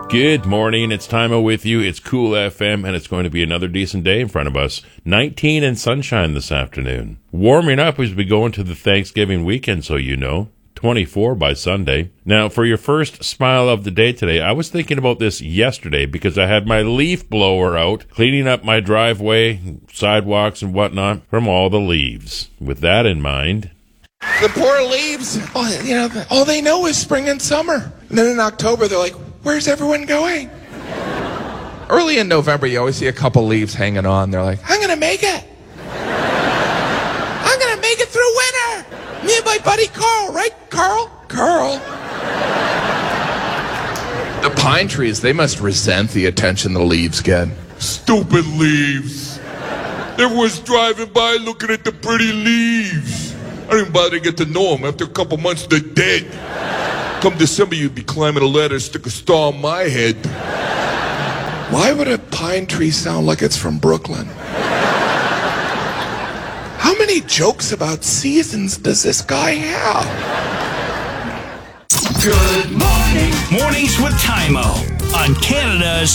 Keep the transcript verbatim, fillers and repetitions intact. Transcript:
Good morning. It's Timo with you. It's Cool F M, and it's going to be another decent day in front of us. nineteen and sunshine this afternoon. Warming up as we go into the Thanksgiving weekend, so you know. twenty-four by Sunday. Now, for your first smile of the day today, I was thinking about this yesterday because I had my leaf blower out, cleaning up my driveway, sidewalks, and whatnot from all the leaves. With that in mind... The poor leaves, all, you know, all they know is spring and summer. And then in October, they're like, where's everyone going? Early in November, you always see a couple leaves hanging on. They're like, I'm going to make it. I'm going to make it through winter. Me and my buddy Carl, right, Carl? Carl. The pine trees, they must resent the attention the leaves get. Stupid leaves. Everyone's driving by looking at the pretty leaves. I didn't bother to get to know them. After a couple months, they're dead. Come December, you'd be climbing a ladder, stick a star on my head. Why would a pine tree sound like it's from Brooklyn? How many jokes about seasons does this guy have? Good morning. Mornings with Timo on Canada's